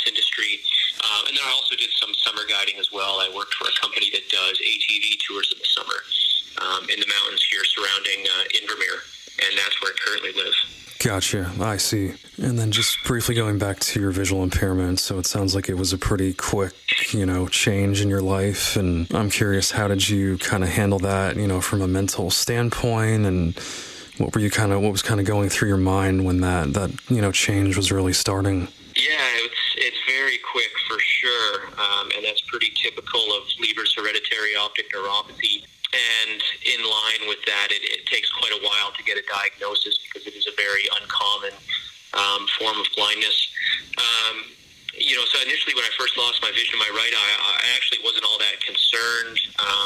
industry. And then I also did some summer guiding as well. I worked for a company that does ATV tours in the summer in the mountains here surrounding Invermere, and that's where I currently live. Gotcha. I see. And then just briefly going back to your visual impairment, so it sounds like it was a pretty quick, change in your life. And I'm curious, how did you kind of handle that, from a mental standpoint? And what was kind of going through your mind when that change was really starting? Yeah, it's very quick for sure. And that's pretty typical of Leber's hereditary optic neuropathy. And in line with that, it takes quite a while to get a diagnosis because it is a very uncommon form of blindness. So initially when I first lost my vision in my right eye, I actually wasn't all that concerned.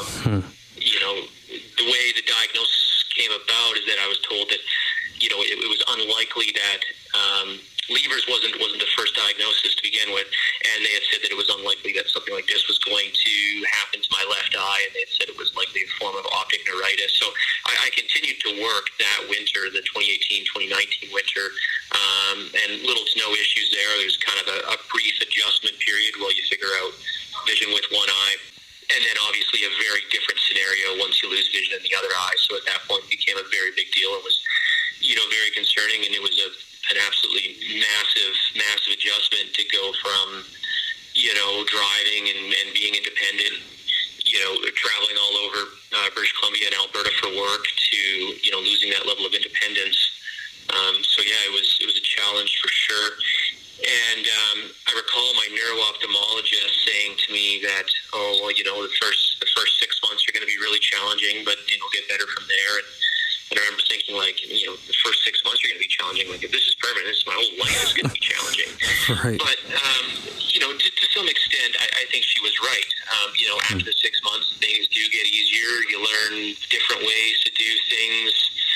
The way the diagnosis came about is that I was told that, it was unlikely that Leber's wasn't the first diagnosis to begin with, and they had said that it was unlikely that something like this was going to happen to my left eye, and they had said it was likely a form of optic neuritis. So I continued to work that winter, the 2018-2019 winter, and little to no issues there. There's kind of a brief adjustment period while you figure out vision with one eye. And then obviously a very different scenario once you lose vision in the other eye. So at that point it became a very big deal. It was, very concerning, and it was an absolutely massive adjustment to go from, driving and being independent, traveling all over British Columbia and Alberta for work to, losing that level of independence. It was a challenge for sure. And I recall my neuro-ophthalmologist saying to me that, the first 6 months are going to be really challenging, but it'll get better from there. And I remember thinking, the first 6 months are going to be challenging. Like, if this is permanent, this is my whole life is going to be challenging. Right. But, to some extent, I think she was right. After the 6 months, things do get easier. You learn different ways to do things,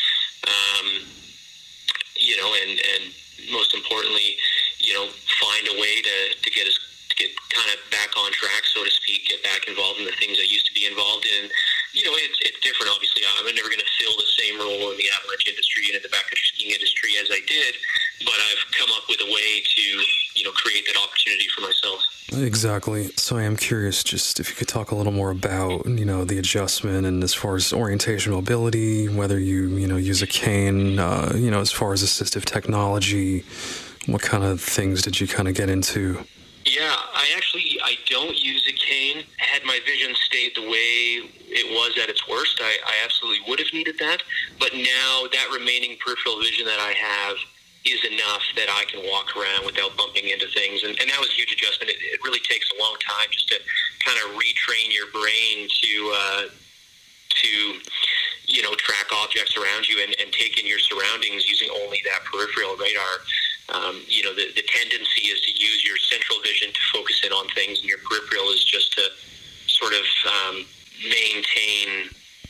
and most importantly, find a way to get kind of back on track, so to speak, get back involved in the things I used to be involved in. It's different, obviously. I'm never going to fill the same role in the avalanche industry and in the backcountry skiing industry as I did, but I've come up with a way to, create that opportunity for myself. Exactly. So I am curious, just if you could talk a little more about, the adjustment and as far as orientation mobility, whether you, use a cane, as far as assistive technology, what kind of things did you kind of get into? Yeah, I don't use a cane. Had my vision stayed the way it was at its worst, I absolutely would have needed that. But now that remaining peripheral vision that I have is enough that I can walk around without bumping into things. And that was a huge adjustment. It really takes a long time just to kind of retrain your brain to track objects around you and take in your surroundings using only that peripheral radar. The tendency is to use your central vision to focus in on things, and your peripheral is just to sort of maintain,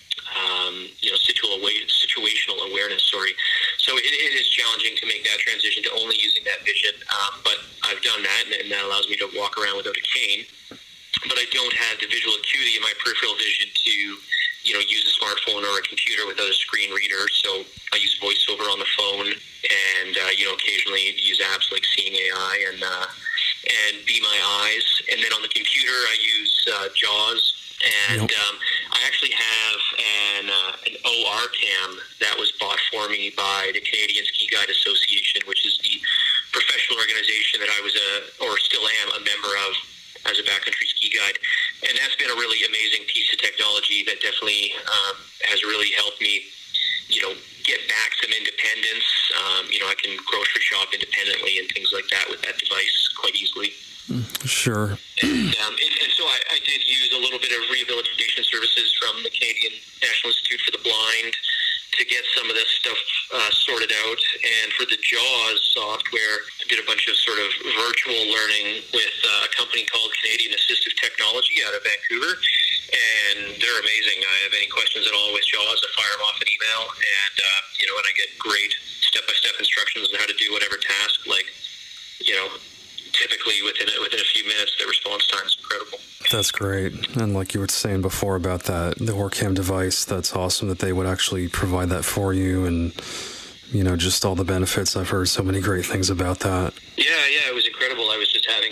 situational awareness. So it is challenging to make that transition to only using that vision, but I've done that, and that allows me to walk around without a cane. But I don't have the visual acuity in my peripheral vision to, use a smartphone or a computer without a screen reader. So I use VoiceOver on the phone, and occasionally use apps like Seeing AI and Be My Eyes. And then on the computer, I use JAWS. And I actually have an OR cam that was bought for me by the Canadian Ski Guide Association, which is the professional organization that I was still am a member of as a backcountry ski guide. And that's been a really amazing piece of technology that definitely has really helped me, get back some independence. I can grocery shop independently and things like that with that device quite easily. Sure. And so I did use a little bit of rehabilitation services from the Canadian National Institute for the Blind to get some of this stuff sorted out. And for the JAWS software, I did a bunch of sort of virtual learning with a company called Canadian Assistive Technology out of Vancouver. And they're amazing. I have any questions at all with JAWS, I fire them off an email, and and I get great step-by-step instructions on how to do whatever task. Typically within a few minutes, the response time is incredible. That's great. And like you were saying before about that, the OrCam device, that's awesome that they would actually provide that for you, and just all the benefits. I've heard so many great things about that. Yeah, it was incredible. I was just having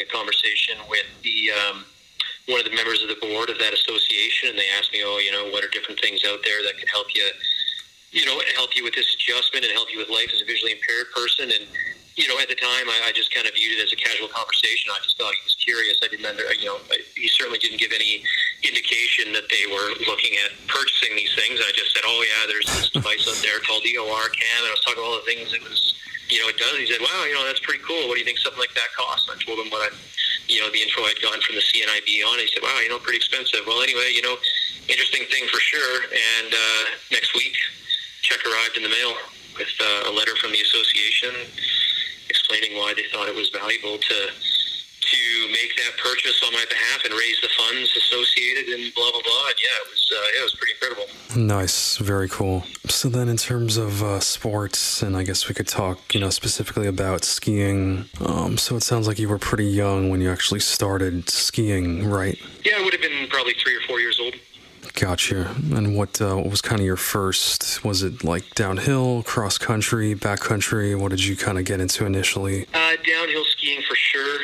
a conversation with one of the members of the board of that association, and they asked me, what are different things out there that can help you, help you with this adjustment and help you with life as a visually impaired person. And, at the time, I just kind of viewed it as a casual conversation. I just thought he was curious. I didn't he certainly didn't give any indication that they were looking at purchasing these things. I just said, there's this device out there called the OR Cam, and I was talking about all the things it was, it does. He said, wow, that's pretty cool. What do you think something like that costs? And I told him what the info I'd gotten from the CNIB on it. He said, wow, pretty expensive. Well, anyway, interesting thing for sure. And next week, check arrived in the mail with a letter from the association explaining why they thought it was valuable to make that purchase on my behalf and raise the funds associated and blah, blah, blah. And it was pretty incredible. Nice. Very cool. So then in terms of sports, and I guess we could talk, specifically about skiing. So it sounds like you were pretty young when you actually started skiing, right? Yeah, I would have been probably 3 or 4 years old. Gotcha. And what was kind of your first, was it like downhill, cross country, backcountry? What did you kind of get into initially? Downhill skiing for sure.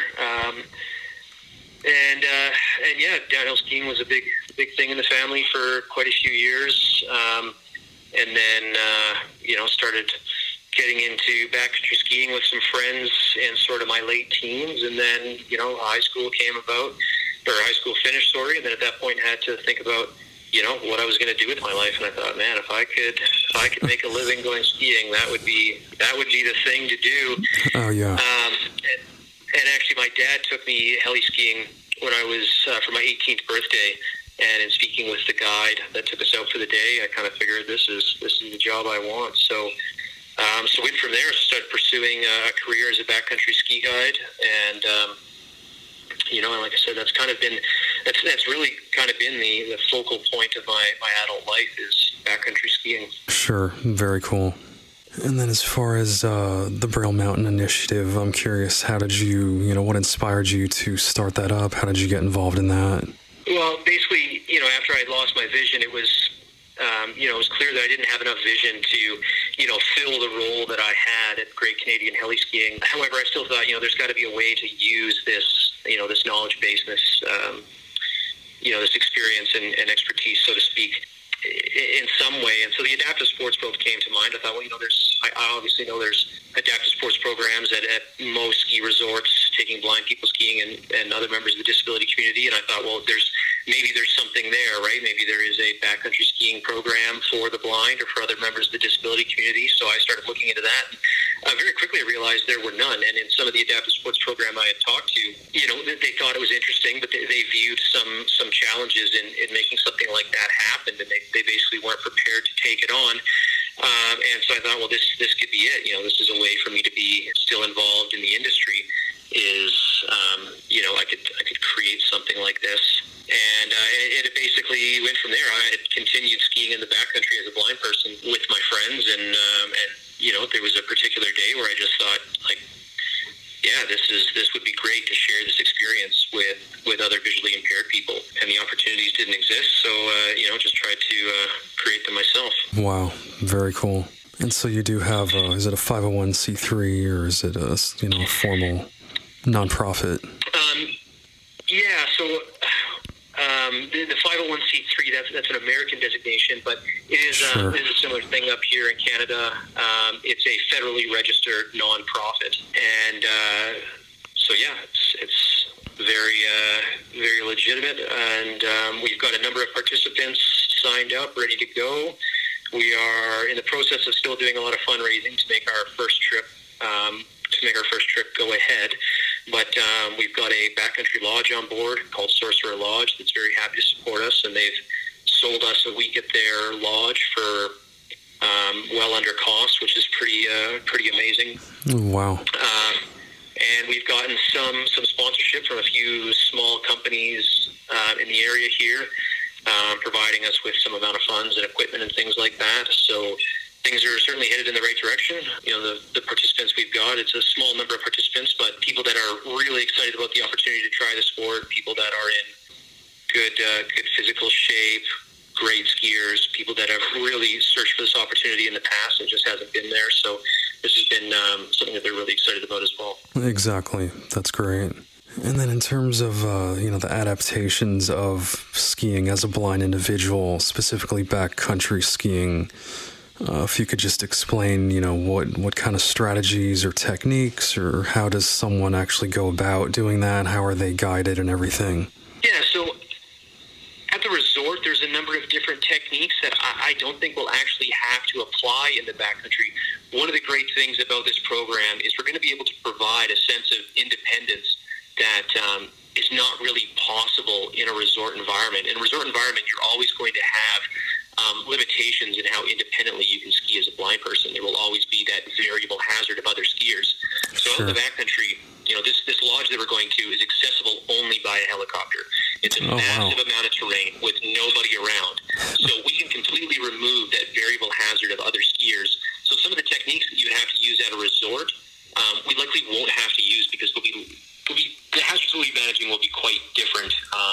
Downhill skiing was a big thing in the family for quite a few years. And then, started getting into backcountry skiing with some friends in sort of my late teens. And then, high school came about, or high school finished, and then at that point had to think about, what I was going to do with my life. And I thought, man, if I could make a living going skiing, that would be the thing to do. Oh, yeah. And actually, my dad took me heli skiing when I was for my 18th birthday. And in speaking with the guide that took us out for the day, I kind of figured this is the job I want. So went from there. Started pursuing a career as a backcountry ski guide, and and like I said, that's really kind of been the focal point of my adult life is backcountry skiing. Sure, very cool. And then as far as the Braille Mountain Initiative, I'm curious, how did you, what inspired you to start that up? How did you get involved in that? Well, basically, after I lost my vision, it was, it was clear that I didn't have enough vision to, fill the role that I had at Great Canadian Heli Skiing. However, I still thought, there's got to be a way to use this, this knowledge base, this experience and expertise, so to speak, in some way. And so the adaptive sports both came to mind. I thought, I obviously know there's adaptive sports programs at most ski resorts taking blind people skiing and other members of the disability community. And I thought, maybe there's something there, right? Maybe there is a backcountry skiing program for the blind or for other members of the disability community. So I started looking into that. Very quickly I realized there were none. And in some of the adaptive sports program I had talked to, they thought it was interesting, but they viewed some challenges in making something like that happen. And they basically weren't prepared to take it on. And so I thought, this could be it. This is a way for me to be still involved in the industry. I could create something like this, and it basically went from there. I had continued skiing in the backcountry as a blind person with my friends, and there was a particular day where I just thought, this would be great to share this experience with other visually impaired people, and the opportunities didn't exist, so just tried to create them myself. Wow, very cool. And so you do have, is it a 501c3 or is it a formal nonprofit? So the 501c3, that's an American designation, but it is Sure. It is a similar thing up here in Canada. It's a federally registered nonprofit, and it's very very legitimate, and we've got a number of participants signed up, ready to go. We are in the process of still doing a lot of fundraising to make our first trip go ahead. But we've got a backcountry lodge on board called Sorcerer Lodge that's very happy to support us, and they've sold us a week at their lodge for well under cost, which is pretty amazing. Wow. And we've gotten some sponsorship from a few small companies in the area here, providing us with some amount of funds and equipment and things like that. So things are certainly headed in the right direction. The participants we've got, it's a small number of participants, but people that are really excited about the opportunity to try the sport, people that are in good physical shape, great skiers, people that have really searched for this opportunity in the past and just hasn't been there. So this has been something that they're really excited about as well. Exactly. That's great. And then in terms of, the adaptations of skiing as a blind individual, specifically backcountry skiing, if you could just explain, what kind of strategies or techniques, or how does someone actually go about doing that? How are they guided and everything? Yeah, so at the resort, there's a number of different techniques that I don't think we'll actually have to apply in the backcountry. One of the great things about this program is we're going to be able to provide a sense of independence that is not really possible in a resort environment. In a resort environment, you're always going to have limitations in how independently you can ski as a blind person. There will always be that variable hazard of other skiers. So out in the backcountry, this lodge that we're going to is accessible only by a helicopter. It's a massive amount of terrain with nobody around. So we can completely remove that variable hazard of other skiers. So some of the techniques that you have to use at a resort, we likely won't have to use because the hazards we'll be managing will be quite different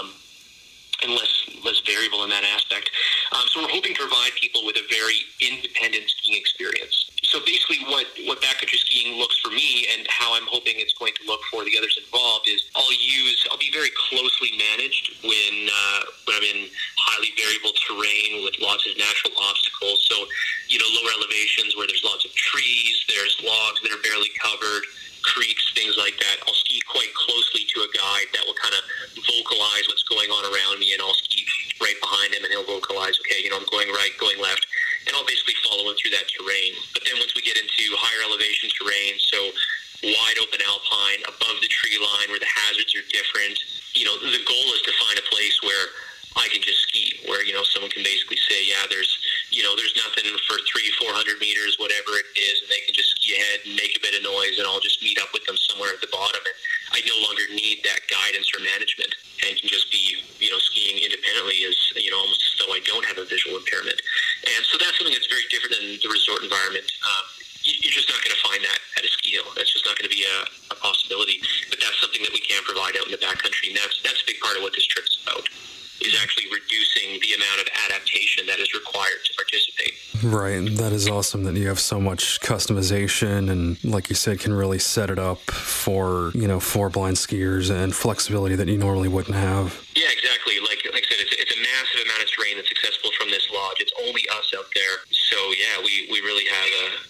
and less variable in that aspect. So we're hoping to provide people with a very independent skiing experience. So basically what backcountry skiing looks for me, and how I'm hoping it's going to look for the others involved, is I'll be very closely managed when I'm in highly variable terrain with lots of natural obstacles. So, lower elevations where there's lots of trees, there's logs that are barely covered, creeks, things like that. I'll ski quite closely to a guide that will kind of vocalize what's going on around me, and I'll ski right behind him, and he'll vocalize, okay, I'm going right, going left, and I'll basically follow him through that terrain. But then once we get into higher elevation terrain, so wide open alpine, above the tree line where the hazards are different, the goal is to find a place where I can just ski, where, someone can basically say, there's nothing for 300-400 meters, whatever it is, and they can just ski ahead and make a bit of noise, and I'll just meet up with them somewhere at the bottom, and I no longer need that guidance or management, and can just be, skiing independently as, almost as though I don't have a visual impairment. And so that's something that's very different than the resort environment. You're just not going to find that at a ski hill. That's just not going to be a possibility, but that's something that we can provide out in the backcountry, and that's a big part of what this trip's about, is actually reducing the amount of adaptation that is required to participate. Right. That is awesome that you have so much customization and, like you said, can really set it up for, for blind skiers, and flexibility that you normally wouldn't have. Yeah, exactly. Like I said, it's a massive amount of terrain that's accessible from this lodge. It's only us out there. So, yeah, we really have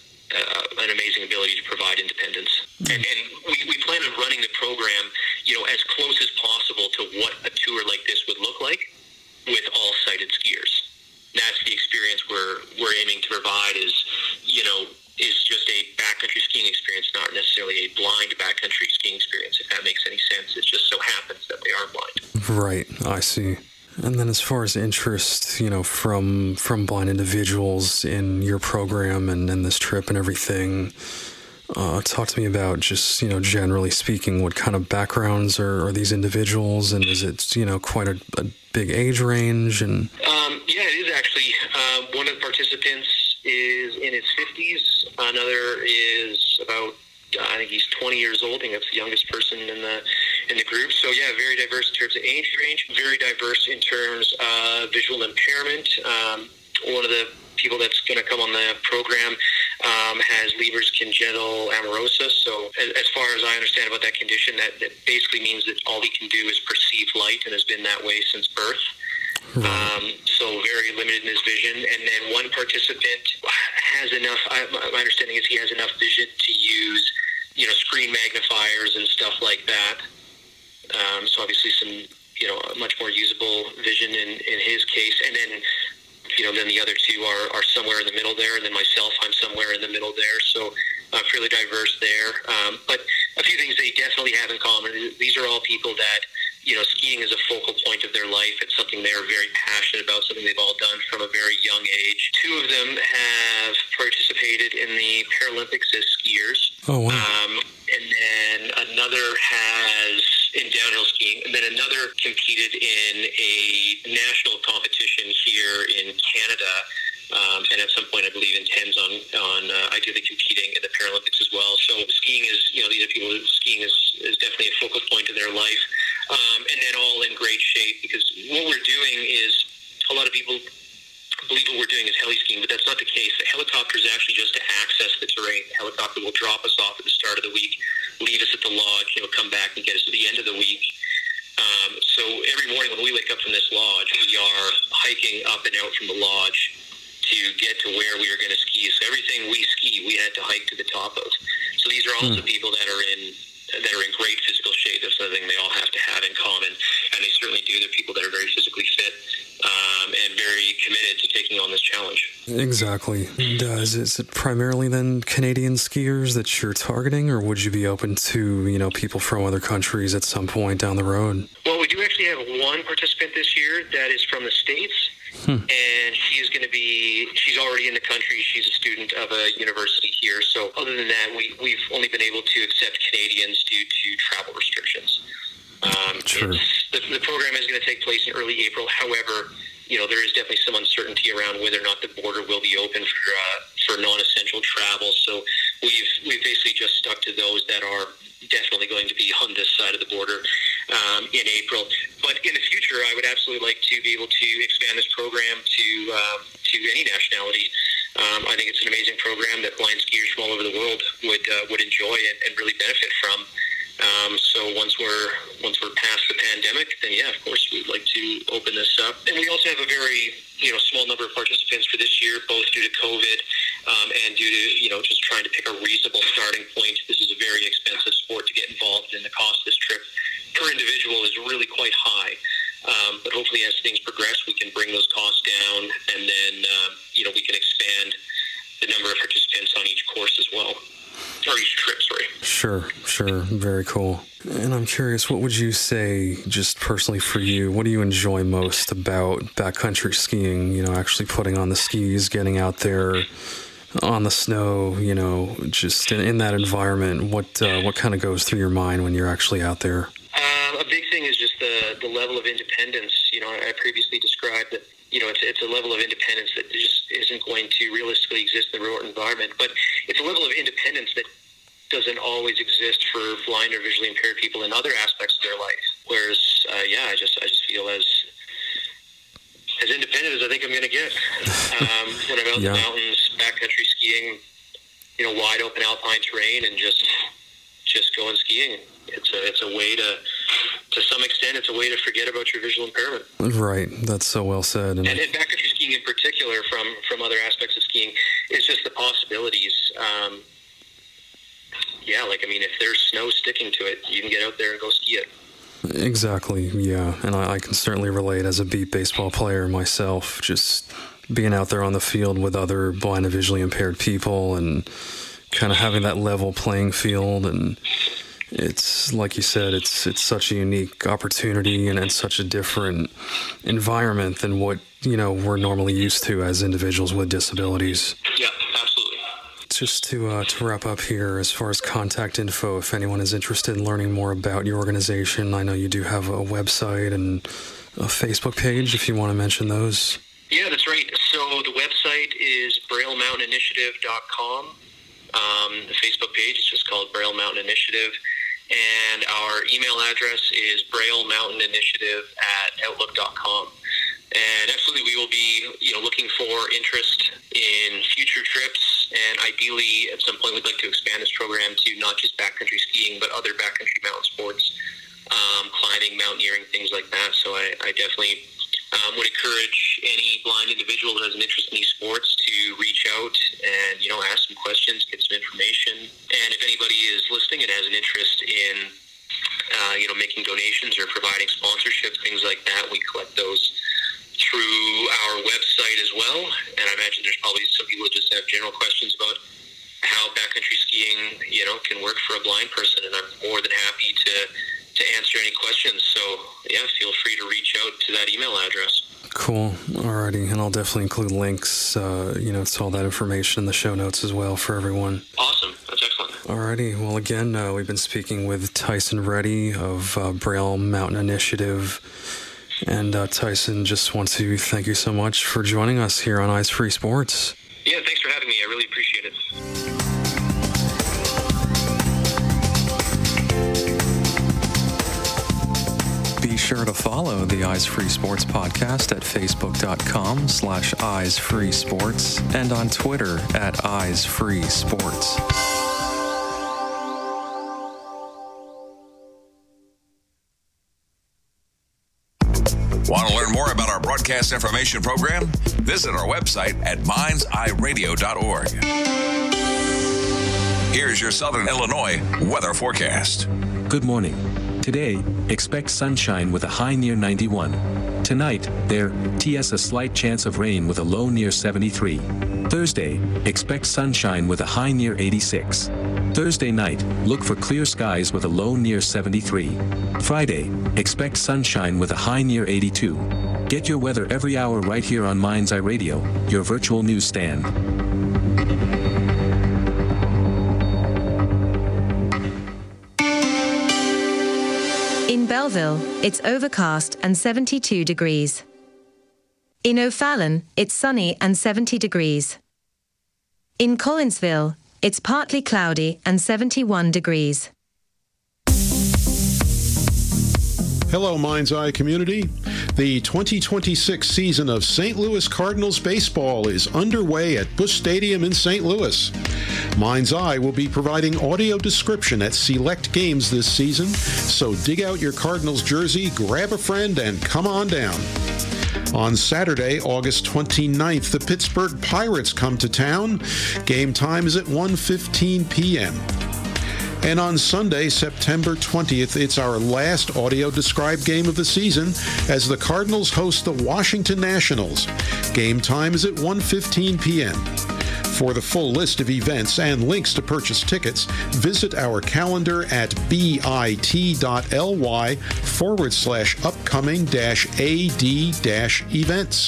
an amazing ability to provide independence. And we plan on running the program, as close as possible to what a tour like this would look like with all sighted skiers. That's the experience we're aiming to provide is just a backcountry skiing experience, not necessarily a blind backcountry skiing experience, if that makes any sense. It just so happens that they are blind. Right, I see. And then as far as interest, from blind individuals in your program and this trip and everything, talk to me about just, generally speaking, what kind of backgrounds are these individuals, and is it, quite a big age range? And yeah, it is actually. One of the participants is in his 50s. Another is about, I think he's 20 years old. I think that's the youngest person in the group. So yeah, very diverse in terms of age range. Very diverse in terms of visual impairment. One of the people that's going to come on the program has Leber's congenital amaurosis. So as far as I understand about that condition, that basically means that all he can do is perceive light, and has been that way since birth. So very limited in his vision. And then one participant has enough, my understanding is he has enough vision to use, screen magnifiers and stuff like that. So obviously some, much more usable vision in his case. And then, then the other two are somewhere in the middle there. And then myself, I'm somewhere in the middle there. So fairly diverse there. But a few things they definitely have in common. These are all people that, skiing is a focal point of their life. It's something they're very passionate about, something they've all done from a very young age. Two of them have participated in the Paralympics as skiers. Oh, wow. And then another has in downhill skiing, and then another competed in a national competition here in Canada. And at some point, I believe, intends on ideally competing in the Paralympics as well. So skiing is, these are people who skiing is definitely a focal point of their life. And then all in great shape, because what we're doing is, a lot of people believe what we're doing is heli skiing, but that's not the case. The helicopter is actually just to access the terrain. The helicopter will drop us off at the start of the week leave us at the lodge, come back and get us at the end of the week. So every morning when we wake up from this lodge, we are hiking up and out from the lodge to get to where we are going to ski. So everything we ski, we had to hike to the top of. So these are also people that are in great physical shape. That's another thing they all have to have in common, and they certainly do. They're people that are very physically fit and very committed to taking on this challenge. Exactly. And is it primarily then Canadian skiers that you're targeting, or would you be open to people from other countries at some point down the road? Well, we do actually have one participant this year that is from the States. And she's already in the country. She's a student of a university here. So other than that, we've only been able to accept Canadians due to travel restrictions. Sure. The program is going to take place in early April. However, there is definitely some uncertainty around whether or not the border will be open for non-essential travel. So we've basically just stuck to those that are definitely going to be on this side of the border in April. But in the future, I would absolutely like to be able to expand this program to any nationality. I think it's an amazing program that blind skiers from all over the world would enjoy and really benefit from. So once we're past the pandemic, then yeah, of course we'd like to open this up. And we also have a very small number of participants for this year, both due to COVID and due to just trying to pick a reasonable starting point. This is a very expensive sport to get involved in. The cost of this trip per individual is really quite high. But hopefully as things progress, we can bring those costs down, and then we can expand the number of participants on each course as well. Or each trip, sorry. Sure. Very cool. And I'm curious, what would you say, just personally for you, what do you enjoy most about backcountry skiing? Actually putting on the skis, getting out there on the snow, just in that environment. What kind of goes through your mind when you're actually out there? A big thing is just the level of independence. I previously described that, it's a level of independence that just isn't going to realistically exist in the remote environment. But it's a level of independence that doesn't always exist for blind or visually impaired people in other aspects of their life. Whereas, I just feel as independent as I think I'm going to get when I'm out in the mountains, backcountry skiing, wide open alpine terrain, and just going skiing. It's a way to some extent, it's a way to forget about your visual impairment. Right. That's so well said. And backcountry skiing in particular, from other aspects of skiing, is just the possibilities. If there's snow sticking to it, you can get out there and go ski it. Exactly, yeah. And I can certainly relate as a beat baseball player myself, just being out there on the field with other blind and visually impaired people and kind of having that level playing field. And it's, like you said, it's such a unique opportunity and such a different environment than what, we're normally used to as individuals with disabilities. Yeah, absolutely. Just to wrap up here, as far as contact info, if anyone is interested in learning more about your organization, I know you do have a website and a Facebook page, if you want to mention those. Yeah, that's right. So the website is BrailleMountainInitiative.com. The Facebook page is just called Braille Mountain Initiative. And our email address is BrailleMountainInitiative@outlook.com. And absolutely, we will be, looking for interest in future trips, and ideally, at some point, we'd like to expand this program to not just backcountry skiing, but other backcountry mountain sports, climbing, mountaineering, things like that. So I definitely would encourage any blind individual who has an interest in these sports to reach out and, ask some questions, get some information. And if anybody is listening and has an interest in, making donations or providing sponsorship, things like that, we collect those through our website as well. And I imagine there's probably some people who just have general questions about how backcountry skiing, can work for a blind person. And I'm more than happy to answer any questions. So, yeah, feel free to reach out to that email address. Cool. Alrighty. And I'll definitely include links, to all that information in the show notes as well for everyone. Awesome. That's excellent. Alrighty. Well, again, we've been speaking with Tyson Reddy of Braille Mountain Initiative. And Tyson, just want to thank you so much for joining us here on Eyes Free Sports. Yeah, thanks for having me. I really appreciate it. Be sure to follow the Eyes Free Sports podcast at facebook.com/eyesfreesports and on Twitter @eyesfreesports. Want to learn more about our broadcast information program? Visit our website at mindseyeradio.org. Here's your Southern Illinois weather forecast. Good morning. Today, expect sunshine with a high near 91. Tonight, there is a slight chance of rain with a low near 73. Thursday, expect sunshine with a high near 86. Thursday night, look for clear skies with a low near 73. Friday, expect sunshine with a high near 82. Get your weather every hour right here on Mind's Eye Radio, your virtual newsstand. In Belleville, it's overcast and 72 degrees. In O'Fallon, it's sunny and 70 degrees. In Collinsville, it's partly cloudy and 71 degrees. Hello, Mind's Eye community. The 2026 season of St. Louis Cardinals baseball is underway at Busch Stadium in St. Louis. Mind's Eye will be providing audio description at select games this season, so dig out your Cardinals jersey, grab a friend, and come on down. On Saturday, August 29th, the Pittsburgh Pirates come to town. Game time is at 1:15 p.m. And on Sunday, September 20th, it's our last audio-described game of the season as the Cardinals host the Washington Nationals. Game time is at 1:15 p.m. For the full list of events and links to purchase tickets, visit our calendar at bit.ly/upcoming-ad-events.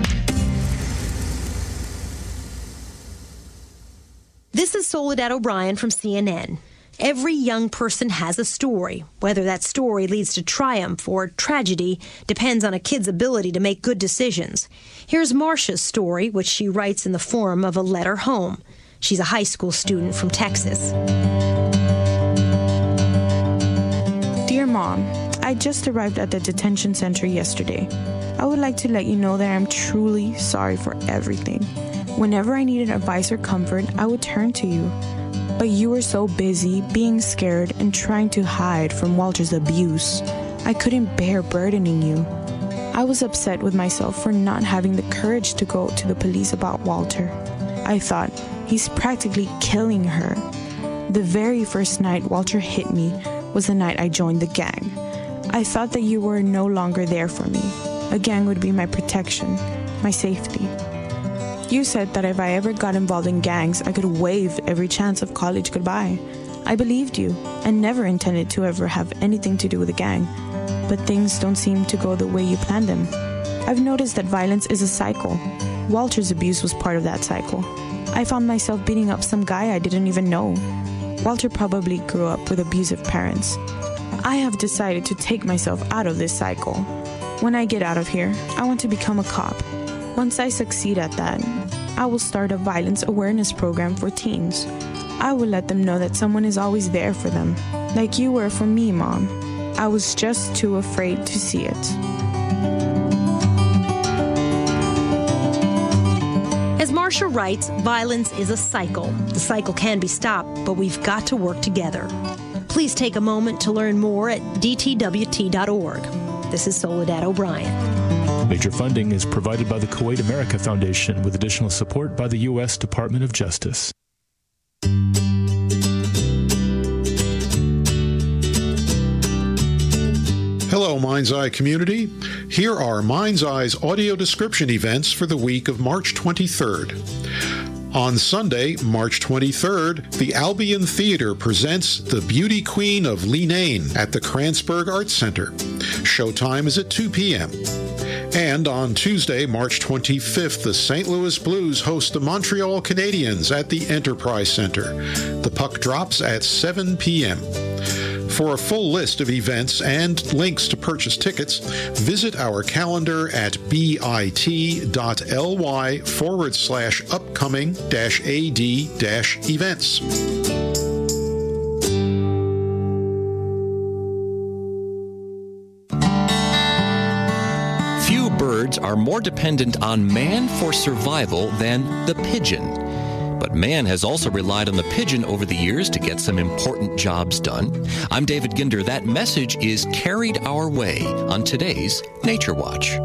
This is Soledad O'Brien from CNN. Every young person has a story. Whether that story leads to triumph or tragedy depends on a kid's ability to make good decisions. Here's Marcia's story, which she writes in the form of a letter home. She's a high school student from Texas. Dear Mom, I just arrived at the detention center yesterday. I would like to let you know that I'm truly sorry for everything. Whenever I needed advice or comfort, I would turn to you. But you were so busy being scared and trying to hide from Walter's abuse. I couldn't bear burdening you. I was upset with myself for not having the courage to go to the police about Walter. I thought, he's practically killing her. The very first night Walter hit me was the night I joined the gang. I thought that you were no longer there for me. A gang would be my protection, my safety. You said that if I ever got involved in gangs, I could waive every chance of college goodbye. I believed you and never intended to ever have anything to do with a gang. But things don't seem to go the way you planned them. I've noticed that violence is a cycle. Walter's abuse was part of that cycle. I found myself beating up some guy I didn't even know. Walter probably grew up with abusive parents. I have decided to take myself out of this cycle. When I get out of here, I want to become a cop. Once I succeed at that, I will start a violence awareness program for teens. I will let them know that someone is always there for them, like you were for me, Mom. I was just too afraid to see it. As Marcia writes, violence is a cycle. The cycle can be stopped, but we've got to work together. Please take a moment to learn more at dtwt.org. This is Soledad O'Brien. Major funding is provided by the Kuwait America Foundation with additional support by the U.S. Department of Justice. Hello, Mind's Eye community. Here are Mind's Eye's audio description events for the week of March 23rd. On Sunday, March 23rd, the Albion Theater presents The Beauty Queen of Leenane at the Kranzberg Arts Center. Showtime is at 2 p.m. And on Tuesday, March 25th, the St. Louis Blues host the Montreal Canadiens at the Enterprise Center. The puck drops at 7 p.m. For a full list of events and links to purchase tickets, visit our calendar at bit.ly/upcoming-ad-events. Few birds are more dependent on man for survival than the pigeon. But man has also relied on the pigeon over the years to get some important jobs done. I'm David Ginder. That message is carried our way on today's Nature Watch.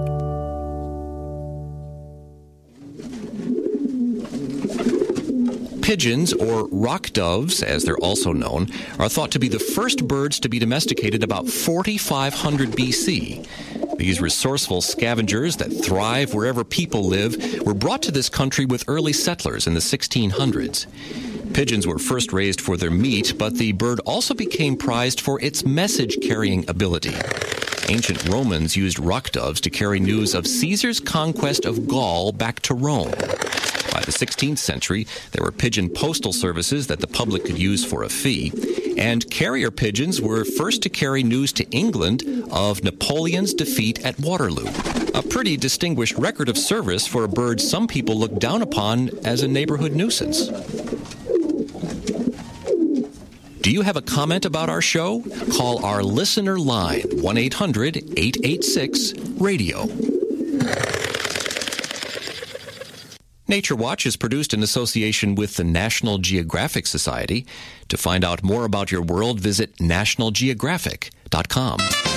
Pigeons, or rock doves, as they're also known, are thought to be the first birds to be domesticated about 4,500 BC. These resourceful scavengers that thrive wherever people live were brought to this country with early settlers in the 1600s. Pigeons were first raised for their meat, but the bird also became prized for its message-carrying ability. Ancient Romans used rock doves to carry news of Caesar's conquest of Gaul back to Rome. By the 16th century, there were pigeon postal services that the public could use for a fee, and carrier pigeons were first to carry news to England of Napoleon's defeat at Waterloo. A pretty distinguished record of service for a bird some people look down upon as a neighborhood nuisance. Do you have a comment about our show? Call our listener line, 1-800-886-RADIO. Nature Watch is produced in association with the National Geographic Society. To find out more about your world, visit nationalgeographic.com.